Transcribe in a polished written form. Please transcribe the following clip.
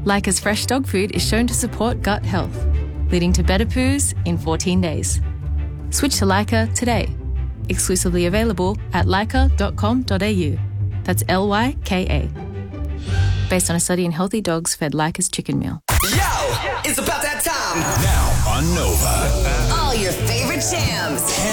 Leica's fresh dog food is shown to support gut health, leading to better poos in 14 days. Switch to Leica today. Exclusively available at leica.com.au. That's Lyka. Based on a study in healthy dogs fed Leica's chicken meal. Yo, it's about that time. Now on Nova. All your favorite jams.